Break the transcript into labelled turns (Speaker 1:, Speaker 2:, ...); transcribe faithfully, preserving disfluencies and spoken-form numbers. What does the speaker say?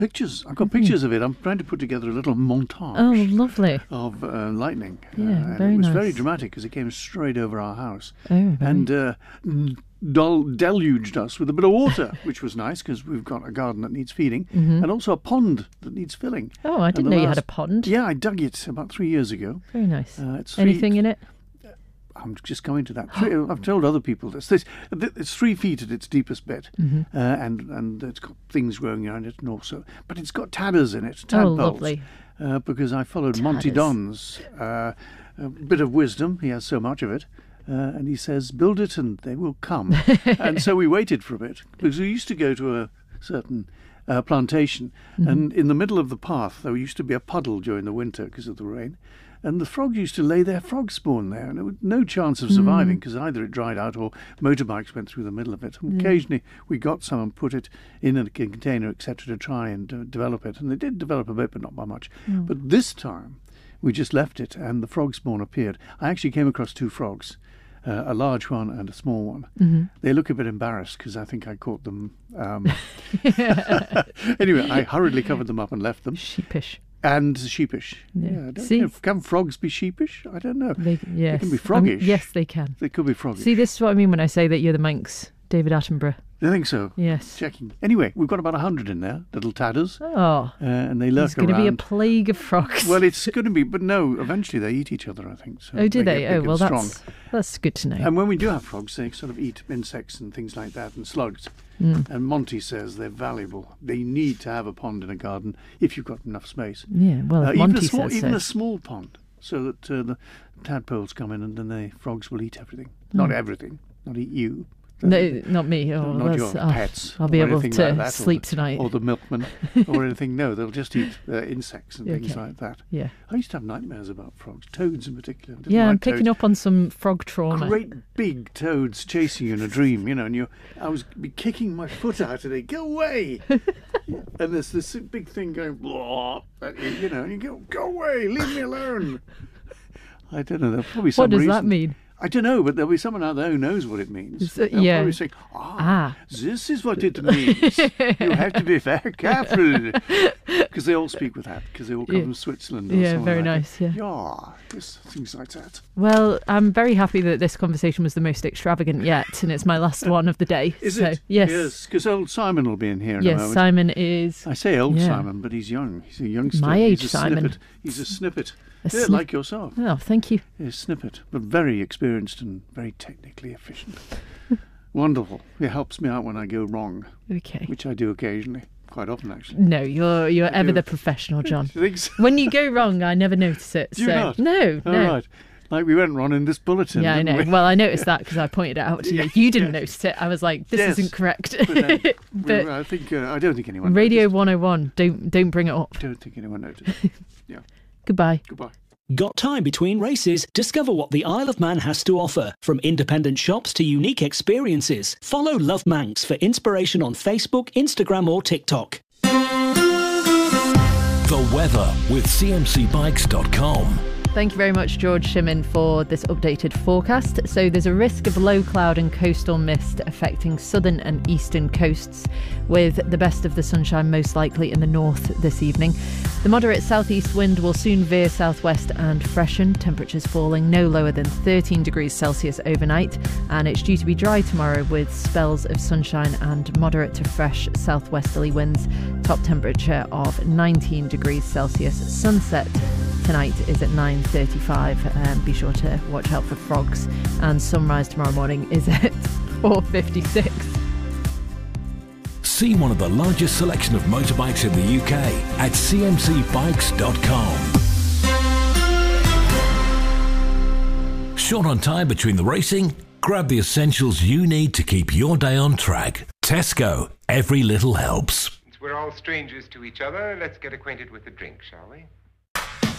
Speaker 1: Pictures. I've got mm-hmm. pictures of it. I'm trying to put together a little montage.
Speaker 2: Oh, lovely.
Speaker 1: Of uh, lightning.
Speaker 2: Yeah,
Speaker 1: uh, and
Speaker 2: very
Speaker 1: it was
Speaker 2: nice.
Speaker 1: very dramatic because it came straight over our house.
Speaker 2: Oh, very.
Speaker 1: And uh, del- deluged us with a bit of water, which was nice because we've got a garden that needs feeding
Speaker 2: mm-hmm. and
Speaker 1: also a pond that needs filling.
Speaker 2: Oh, I didn't know
Speaker 1: last...
Speaker 2: you had a pond.
Speaker 1: Yeah, I dug it about three years ago.
Speaker 2: Very nice.
Speaker 1: Uh, it's three...
Speaker 2: Anything in it?
Speaker 1: I'm just coming to that. Three, I've told other people this. this. It's three feet at its deepest bit,
Speaker 2: mm-hmm.
Speaker 1: uh, and and it's got things growing around it and also, but it's got tadders in it. Tadpoles,
Speaker 2: oh, lovely.
Speaker 1: Uh, because I followed
Speaker 2: tadders.
Speaker 1: Monty Don's uh, a bit of wisdom. He has so much of it, uh, and he says, "Build it, and they will come." And so we waited for a bit because we used to go to a certain uh, plantation, mm-hmm. and in the middle of the path there used to be a puddle during the winter because of the rain. And the frogs used to lay their frog spawn there, and there was no chance of surviving because mm. either it dried out or motorbikes went through the middle of it. And
Speaker 2: yeah.
Speaker 1: occasionally we got some and put it in a container, et cetera, to try and uh, develop it. And they did develop a bit, but not by much. Mm. But this time we just left it, and the frog spawn appeared. I actually came across two frogs, uh, a large one and a small one.
Speaker 2: Mm-hmm.
Speaker 1: They look a bit embarrassed because I think I caught them. Um, anyway, I hurriedly covered them up and left them.
Speaker 2: Sheepish.
Speaker 1: And sheepish.
Speaker 2: Yeah.
Speaker 1: yeah I don't
Speaker 2: See,
Speaker 1: know. Can frogs be sheepish? I don't know.
Speaker 2: They, yes.
Speaker 1: they can be froggish.
Speaker 2: Um, yes, they can.
Speaker 1: They could be froggish.
Speaker 2: See, this is what I mean when I say that you're the Manx David Attenborough.
Speaker 1: I think so.
Speaker 2: Yes.
Speaker 1: Checking. Anyway, we've got about a hundred in there, little tadders.
Speaker 2: Oh.
Speaker 1: Uh, and they lurk
Speaker 2: There's going
Speaker 1: around.
Speaker 2: to be a plague of frogs.
Speaker 1: Well, it's going to be, but no, eventually they eat each other, I think. So
Speaker 2: oh, do
Speaker 1: they?
Speaker 2: they?
Speaker 1: Get
Speaker 2: Oh,
Speaker 1: big
Speaker 2: well,
Speaker 1: and
Speaker 2: that's,
Speaker 1: strong.
Speaker 2: that's good to know.
Speaker 1: And when we do have frogs, they sort of eat insects and things like that and slugs.
Speaker 2: Mm.
Speaker 1: And Monty says they're valuable. They need to have a pond in a garden if you've got enough space.
Speaker 2: Yeah, well,
Speaker 1: uh,
Speaker 2: if Monty
Speaker 1: even a small,
Speaker 2: says
Speaker 1: even
Speaker 2: so.
Speaker 1: a small pond, so that uh, the tadpoles come in and then the frogs will eat everything.
Speaker 2: Mm.
Speaker 1: Not everything. Not eat you.
Speaker 2: No, not me. Oh,
Speaker 1: not
Speaker 2: that's,
Speaker 1: your
Speaker 2: oh,
Speaker 1: pets.
Speaker 2: I'll be able to
Speaker 1: like that,
Speaker 2: sleep
Speaker 1: or the,
Speaker 2: tonight.
Speaker 1: Or the milkman, or anything. No, they'll just eat uh, insects and
Speaker 2: okay.
Speaker 1: things like that.
Speaker 2: Yeah.
Speaker 1: I used to have nightmares about frogs, toads in particular. Didn't
Speaker 2: Yeah,
Speaker 1: like
Speaker 2: I'm picking
Speaker 1: toads.
Speaker 2: up on some frog trauma.
Speaker 1: Great big toads chasing you in a dream, you know, and you I was be kicking my foot out and they go away. And there's this big thing going, blah, at you, you know, and you go, go away, leave me alone. I don't know, there'll probably some
Speaker 2: What does
Speaker 1: reason.
Speaker 2: that mean?
Speaker 1: I don't know, but there'll be someone out there who knows what it means.
Speaker 2: So,
Speaker 1: They'll
Speaker 2: yeah.
Speaker 1: probably say, ah,
Speaker 2: Ah.
Speaker 1: this is what it means. You have to be very careful. Because they all speak with that, because they all come
Speaker 2: Yeah.
Speaker 1: from Switzerland. Or
Speaker 2: Yeah,
Speaker 1: somewhere
Speaker 2: very
Speaker 1: like
Speaker 2: nice,
Speaker 1: that.
Speaker 2: yeah.
Speaker 1: Yeah, yes, things like that.
Speaker 2: Well, I'm very happy that this conversation was the most extravagant yet, and it's my last one of the day.
Speaker 1: Is
Speaker 2: so,
Speaker 1: it?
Speaker 2: Yes.
Speaker 1: Yes, because old Simon will be in here in
Speaker 2: Yes,
Speaker 1: a moment.
Speaker 2: Simon is...
Speaker 1: I say old
Speaker 2: yeah.
Speaker 1: Simon, but he's young. He's a youngster.
Speaker 2: My age,
Speaker 1: he's a
Speaker 2: Simon.
Speaker 1: Snippet. He's a snippet.
Speaker 2: A
Speaker 1: yeah,
Speaker 2: snip-
Speaker 1: like yourself.
Speaker 2: Oh, thank you.
Speaker 1: He's a snippet, but very experienced and very technically efficient. Wonderful. It helps me out when I go wrong,
Speaker 2: Okay.
Speaker 1: which I do occasionally. Quite often, actually.
Speaker 2: No, you're you're
Speaker 1: I
Speaker 2: ever
Speaker 1: do.
Speaker 2: the professional, John.
Speaker 1: Do you think so?
Speaker 2: When you go wrong, I never notice it.
Speaker 1: Do you
Speaker 2: so
Speaker 1: not?
Speaker 2: no,
Speaker 1: All
Speaker 2: no.
Speaker 1: right. Like we went wrong in this bulletin.
Speaker 2: Yeah, I
Speaker 1: didn't
Speaker 2: know.
Speaker 1: we?
Speaker 2: Well, I noticed that because I pointed it out to you.
Speaker 1: Yeah,
Speaker 2: You didn't
Speaker 1: yes.
Speaker 2: notice it. I was like, this
Speaker 1: Yes.
Speaker 2: isn't correct.
Speaker 1: But, um, we-
Speaker 2: But
Speaker 1: I think uh, I don't think anyone.
Speaker 2: Radio
Speaker 1: noticed.
Speaker 2: one oh one, don't don't bring it up.
Speaker 1: Don't think anyone noticed. Yeah.
Speaker 2: Goodbye.
Speaker 1: Goodbye.
Speaker 3: Got time between races? Discover what the Isle of Man has to offer. From independent shops to unique experiences. Follow Love Manx for inspiration on Facebook, Instagram or TikTok.
Speaker 4: The weather with C M C bikes dot com.
Speaker 2: Thank you very much, George Shimmin, for this updated forecast. So there's a risk of low cloud and coastal mist affecting southern and eastern coasts, with the best of the sunshine most likely in the north this evening. The moderate southeast wind will soon veer southwest and freshen, temperatures falling no lower than thirteen degrees Celsius overnight, and it's due to be dry tomorrow with spells of sunshine and moderate to fresh southwesterly winds. Top temperature of nineteen degrees Celsius. Sunset tonight is at nine thirty-five. Um, be sure to watch out for frogs, and sunrise tomorrow morning is at four fifty-six.
Speaker 4: See one of the largest selection of motorbikes in the U K at C M C bikes dot com. Short on time between the racing? Grab the essentials you need to keep your day on track. Tesco, every little helps.
Speaker 5: Since we're all strangers to each other, let's get acquainted with the drink, shall we?